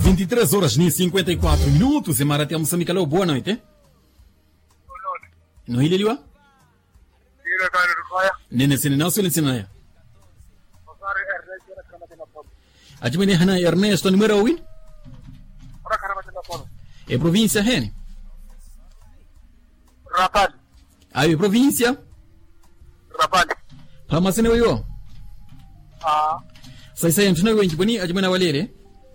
23 horas e 54 minutos em Maratea Moçambique. Alô, boa noite. No hili liwa? Nene sene na usele sene. Ajimene hana Ernesto número 1. É província Rene. Rapal. Aí província? Rapal. Pamasene weyo? Ah. Sai mtuna wengi boni ajimena walere.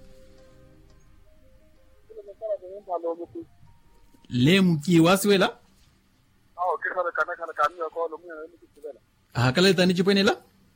Lemu ki wasiwela? Ah, kisa kana kami ko lo mwe ni kisela. Ah, kala tani chipenela?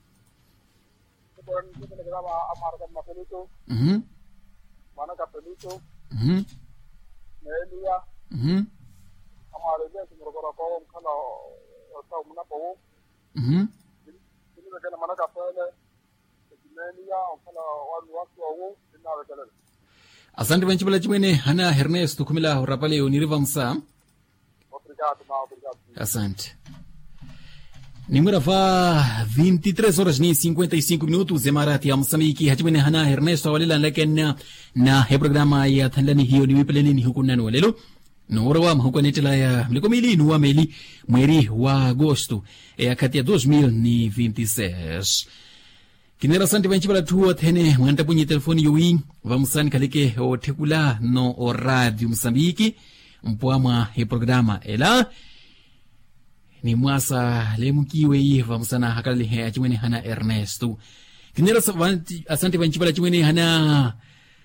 Ko ni kisela graba amar ka mapelito. Mana ka pelito. Nelia. Amare je tu ko ko kana ta muna po. Ni kana mana ka pele. Nelia kana watu wao ndio kala. Asante banchibala chimene hana Ernesto kumila rapale uniriva msa. Obrigado. Asante. Número 23 horas e 55 minutos em Maratea Moçambique. Hachimene hana Ernesto walila lakena na he programa ya thandani hiyo ni wipeleni ni hukunani walelo. Norawa mhukonetela ya mlikomili nuwa meli mweri wa agosto ya kati ya 2026. Kinera sante banchibala tuwa tene mwanta punye telefoni yuwi vamusani kalike o tekula no o radio Moçambique mpwama he programa ela ni mwasa lemukiwe yi vamusana hakali he achimene hana Ernesto. Kinera asante banchibala chimene hana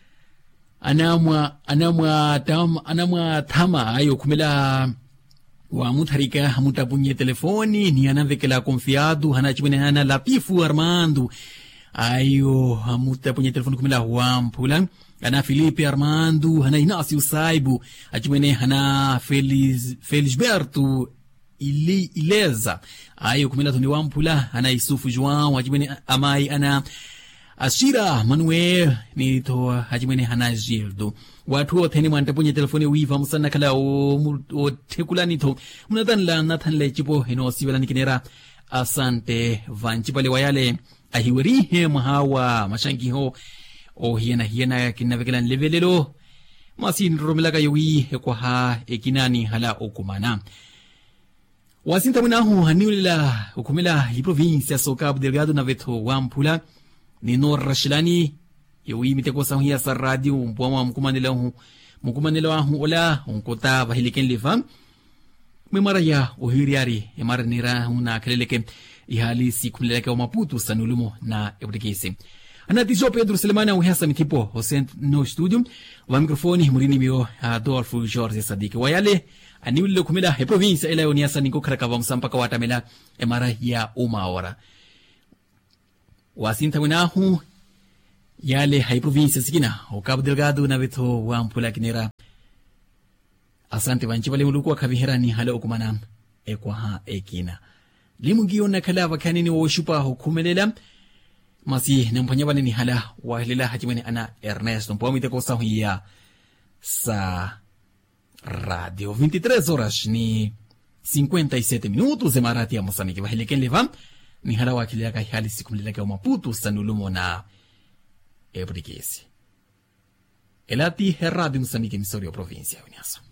anamwa thama ayo kumela wa mutharika mutapunye telefoni ni anavekela confiado hana chimene hana Latifu Armando ayo mutapunye telefoni kumela wampula ana Felipe Armando hana Inácio Saibu achimene hana Felisberto Ileza ayo kumela tundi wampula ana Isufu João achimene amai ana Ashira Manuel ni to hajimene hana Gildo watu wote ni mwantapunye telefoni wiva musana kala o tekula ni to munatanla nathanle chipo hino siwala nikinera asante vanchipale wayale ahiweri he mahawa mashangi ho o hiena kinavekela levelelo masin romilaka yowi kwa ha ekinani hala okumana wasinta munahu haniula ukumela hi província so Cabo Delgado na veto wampula ni no rashilani yowi miteko sahuya sa radio mpwama mkumanela wahu ola unkota vahiliken liva memara ya ohiriari emara nira una keleleke ihali sikumleleke wa Maputo sanulumo na ebudekesi anatizo Pedro Selemana uhasa mitipo hosent no studio wa mikrofoni murini mio Adolfo Jorge Sadiki wayale aniwile kumela he province ela yoniasa niko karakava msampaka watamela emara ya umaora wasinta winahu yale hai província sikina o Cabo Delgado na veto wampula kinera asante banchibale muluku akaviherani hala okumana ekwa ha ekina limungiyo na kalava kanini wo shupa hukumelela masi nempanyabane ni hala wahilela hajimene ana Ernesto mpomite ko sahuya sa radio 23 horas ni 57 minutos de Maratea Moçambique vahileken leva ni hala wakilia ka hali sikumleleka wa Maputo sanulumo na ebudikesi elati herradi Moçambique misorio província uniasa